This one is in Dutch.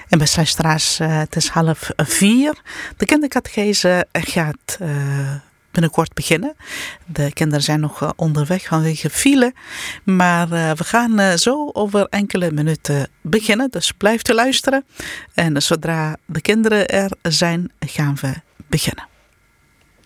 En beste luisteraars, het is 3:30. De kindercatechese gaat binnenkort beginnen. De kinderen zijn nog onderweg vanwege file. Maar we gaan zo over enkele minuten beginnen. Dus blijft u luisteren. En zodra de kinderen er zijn, gaan we beginnen.